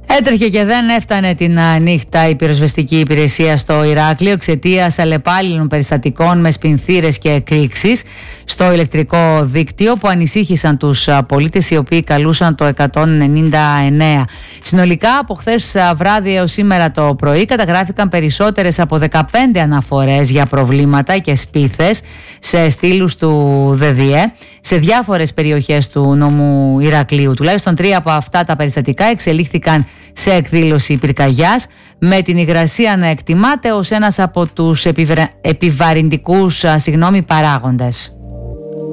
Έτρεχε και δεν έφτανε την νύχτα η πυροσβεστική υπηρεσία στο Ηράκλειο εξαιτίας αλλεπάλληλων περιστατικών με σπινθήρες και εκρήξεις στο ηλεκτρικό δίκτυο που ανησύχησαν τους πολίτες, οι οποίοι καλούσαν το 199. Συνολικά από χθες βράδυ έως σήμερα το πρωί καταγράφηκαν περισσότερες από 15 αναφορές για προβλήματα και σπίθες σε στήλους του ΔΔΕ σε διάφορες περιοχές του νομού Ηρακλείου. Τουλάχιστον 3 από αυτά τα περιστατικά εξελίχθηκαν σε εκδήλωση πυρκαγιάς, με την υγρασία να εκτιμάται ως ένας από τους επιβαρυντικούς παράγοντες.